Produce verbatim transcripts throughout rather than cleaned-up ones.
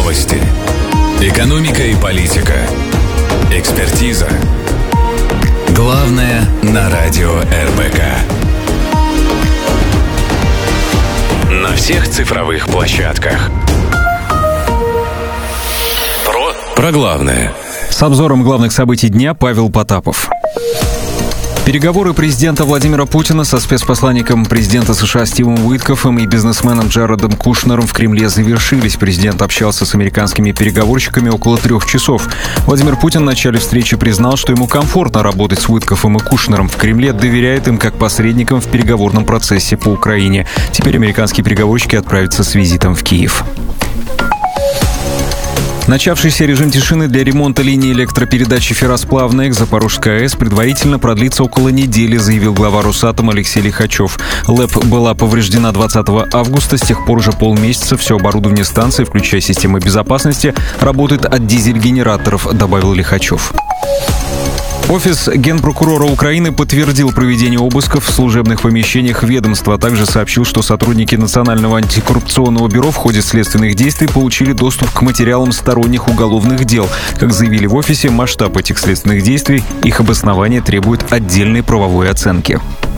Новости. Экономика и политика. Экспертиза. Главное на радио эр бэ ка. На всех цифровых площадках. Про, про главное. С обзором главных событий дня Павел Потапов. Переговоры президента Владимира Путина со спецпосланником президента США Стивом Уиткофом и бизнесменом Джаредом Кушнером в Кремле завершились. Президент общался с американскими переговорщиками около трех часов. Владимир Путин в начале встречи признал, что ему комфортно работать с Уиткофом и Кушнером. В Кремле доверяет им как посредникам в переговорном процессе по Украине. Теперь американские переговорщики отправятся с визитом в Киев. Начавшийся режим тишины для ремонта линии электропередачи «Ферросплавная» к Запорожской АЭС предварительно продлится около недели, заявил глава Росатома Алексей Лихачев. ЛЭП была повреждена двадцатого августа, с тех пор уже полмесяца все оборудование станции, включая системы безопасности, работает от дизель-генераторов, добавил Лихачев. Офис Генпрокурора Украины подтвердил проведение обысков в служебных помещениях ведомства, а также сообщил, что сотрудники Национального антикоррупционного бюро в ходе следственных действий получили доступ к материалам сторонних уголовных дел. Как заявили в офисе, масштаб этих следственных действий, их обоснование требует отдельной правовой оценки.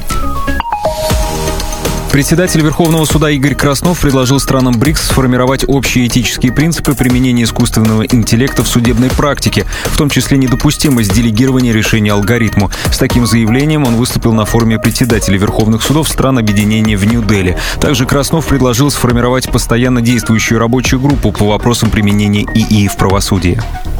Председатель Верховного суда Игорь Краснов предложил странам БРИКС сформировать общие этические принципы применения искусственного интеллекта в судебной практике, в том числе недопустимость делегирования решения алгоритму. С таким заявлением он выступил на форуме председателей Верховных судов стран объединения в Нью-Дели. Также Краснов предложил сформировать постоянно действующую рабочую группу по вопросам применения ИИ в правосудии.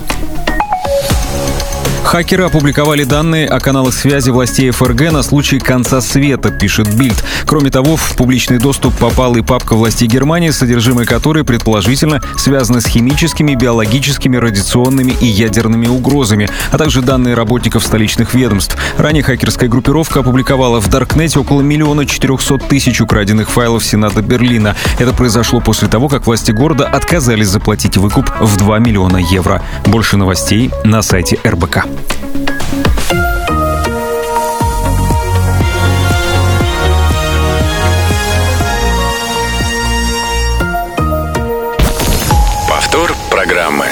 Хакеры опубликовали данные о каналах связи властей эф эр гэ на случай конца света, пишет Бильд. Кроме того, в публичный доступ попала и папка властей Германии, содержимое которой предположительно связано с химическими, биологическими, радиационными и ядерными угрозами, а также данные работников столичных ведомств. Ранее хакерская группировка опубликовала в Даркнете около миллиона четырехсот тысяч украденных файлов Сената Берлина. Это произошло после того, как власти города отказались заплатить выкуп в два миллиона евро. Больше новостей на сайте эр бэ ка. Повтор программы.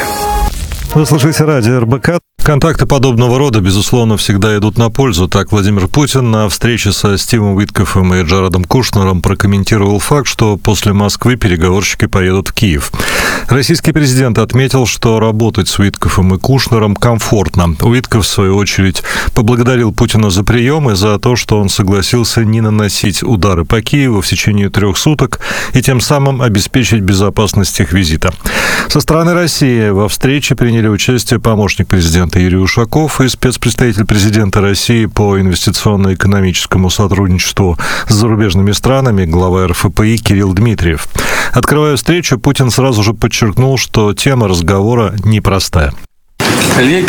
Вы слушаете радио эр бэ ка. Контакты подобного рода, безусловно, всегда идут на пользу. Так, Владимир Путин на встрече со Стивом Уиткофом и Джаредом Кушнером прокомментировал факт, что после Москвы переговорщики поедут в Киев. Российский президент отметил, что работать с Уиткофом и Кушнером комфортно. Уиткоф, в свою очередь, поблагодарил Путина за прием и за то, что он согласился не наносить удары по Киеву в течение трех суток и тем самым обеспечить безопасность их визита. Со стороны России во встрече приняли участие помощник президента Юрий Ушаков и спецпредставитель президента России по инвестиционно-экономическому сотрудничеству с зарубежными странами, глава эр эф пэ и Кирилл Дмитриев. Открывая встречу, Путин сразу же подчеркнул, что тема разговора непростая. Коллеги,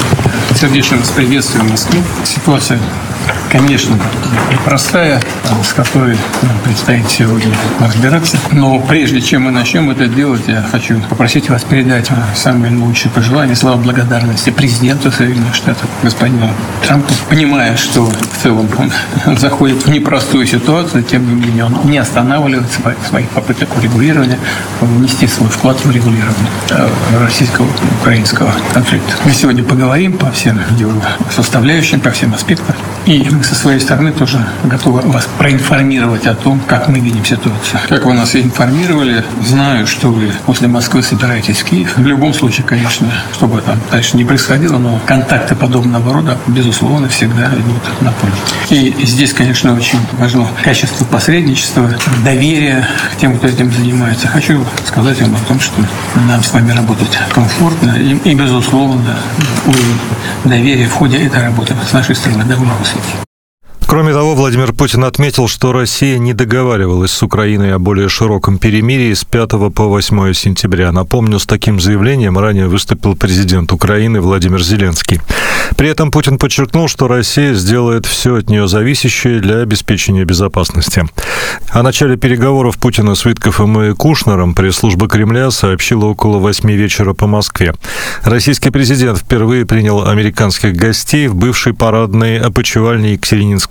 сердечно вас приветствую в Москве. Ситуация, конечно, непростая, с которой нам предстоит сегодня разбираться. Но прежде чем мы начнем это делать, я хочу попросить вас передать самые лучшие пожелания, слова благодарности президенту Соединенных Штатов, господину Трампу. Понимая, что в целом он заходит в непростую ситуацию, тем не менее он не останавливается в своих попытках урегулирования, внести свой вклад в урегулирование российско-украинского конфликта. Мы сегодня поговорим по всем его составляющим, по всем аспектам. И мы со своей стороны тоже готовы вас проинформировать о том, как мы видим ситуацию. Как вы нас информировали, знаю, что вы после Москвы собираетесь в Киев. В любом случае, конечно, что бы там дальше не происходило, но контакты подобного рода, безусловно, всегда идут на пользу. И здесь, конечно, очень важно качество посредничества, доверие к тем, кто этим занимается. Хочу сказать вам о том, что нам с вами работать комфортно и, и безусловно, уровень доверия в ходе этой работы с нашей стороны довольно высокий. Кроме того, Владимир Путин отметил, что Россия не договаривалась с Украиной о более широком перемирии с пятого по восьмое сентября. Напомню, с таким заявлением ранее выступил президент Украины Владимир Зеленский. При этом Путин подчеркнул, что Россия сделает все от нее зависящее для обеспечения безопасности. О начале переговоров Путина с Уиткофом и Кушнером пресс-служба Кремля сообщила около восьми вечера по Москве. Российский президент впервые принял американских гостей в бывшей парадной опочивальне Екатерининского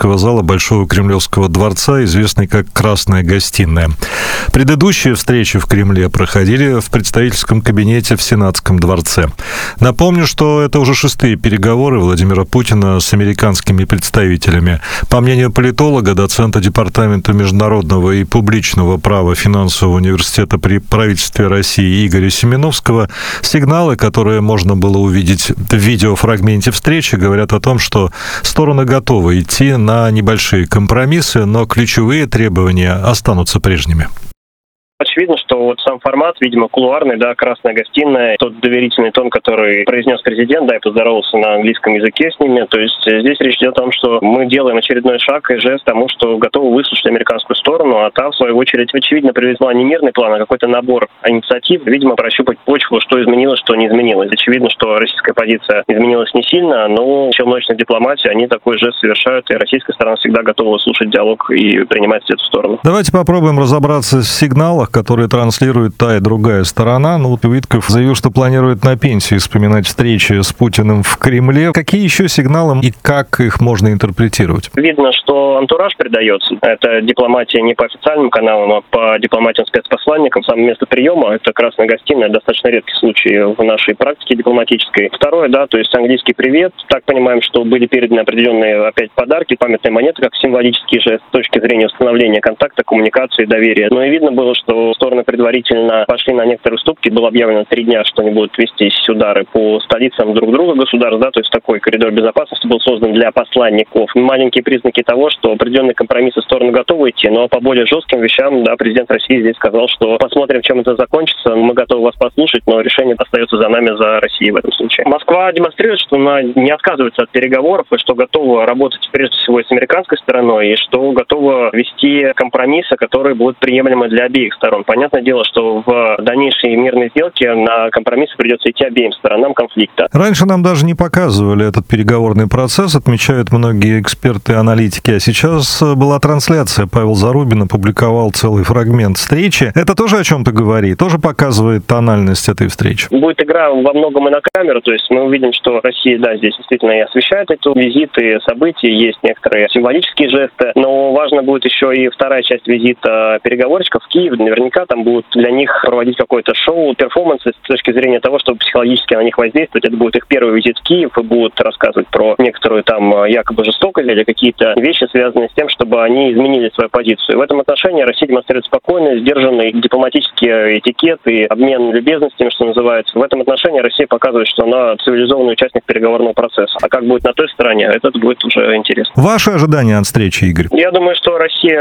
зрительского зала Большого Кремлевского дворца, известный как «Красная гостиная». Предыдущие встречи в Кремле проходили в представительском кабинете в Сенатском дворце. Напомню, что это уже шестые переговоры Владимира Путина с американскими представителями. По мнению политолога, доцента Департамента международного и публичного права Финансового университета при правительстве России Игоря Семеновского, сигналы, которые можно было увидеть в видеофрагменте встречи, говорят о том, что стороны готовы идти на небольшие компромиссы, но ключевые требования останутся прежними. Очевидно, что вот сам формат, видимо, кулуарный, да, красная гостиная, тот доверительный тон, который произнес президент, да, и поздоровался на английском языке с ними. То есть здесь речь идет о том, что мы делаем очередной шаг и жест тому, что готовы выслушать американскую сторону, а та, в свою очередь, очевидно, привезла не мирный план, а какой-то набор инициатив, видимо, прощупать почву, что изменилось, что не изменилось. Очевидно, что российская позиция изменилась не сильно, но в челночной дипломатии они такой жест совершают, и российская сторона всегда готова слушать диалог и принимать эту сторону. Давайте попробуем разобраться в сигналах, которые транслирует та и другая сторона. Ну, вот Уитков заявил, что планирует на пенсию вспоминать встречи с Путиным в Кремле. Какие еще сигналы и как их можно интерпретировать? Видно, что антураж придается. Это дипломатия не по официальным каналам, а по дипломатиям спецпосланникам. Самое место приема — это красная гостиная. Достаточно редкий случай в нашей практике дипломатической. Второе, да, то есть английский привет. Так понимаем, что были переданы определенные опять подарки, памятные монеты, как символический жест с точки зрения установления контакта, коммуникации, доверия. Но и видно было, что стороны предварительно пошли на некоторые уступки. Было объявлено три дня, что они будут вестись удары по столицам друг друга государств, да, то есть такой коридор безопасности был создан для посланников. Маленькие признаки того, что определенные компромиссы стороны готовы идти, но по более жестким вещам, да, президент России здесь сказал, что посмотрим, чем это закончится, мы готовы вас послушать, но решение остается за нами, за Россией в этом случае. Москва демонстрирует, что она не отказывается от переговоров и что готова работать прежде всего с американской стороной, и что готова вести компромиссы, которые будут приемлемы для обеих сторон. Понятное дело, что в дальнейшей мирной сделке на компромиссы придется идти обеим сторонам конфликта. Раньше нам даже не показывали этот переговорный процесс, отмечают многие эксперты и аналитики. А сейчас была трансляция. Павел Зарубин опубликовал целый фрагмент встречи. Это тоже о чем-то говорит, тоже показывает тональность этой встречи. Будет игра во многом и на камеру, то есть мы увидим, что Россия, да, здесь действительно и освещает эти визиты, события, есть некоторые символические жесты, но важно будет еще и вторая часть визита переговорщиков в Киев. Наверняка там будут для них проводить какое-то шоу, перформанс с точки зрения того, чтобы психологически на них воздействовать. Это будет их первый визит в Киев, и будут рассказывать про некоторую там якобы жестокость или какие-то вещи, связанные с тем, чтобы они изменили свою позицию. В этом отношении Россия демонстрирует спокойный, сдержанный дипломатический этикет и обмен любезностями, что называется. В этом отношении Россия показывает, что она цивилизованный участник переговорного процесса. А как будет на той стороне, это будет уже интересно. Ваши ожидания от встречи, Игорь? Я думаю, что Россия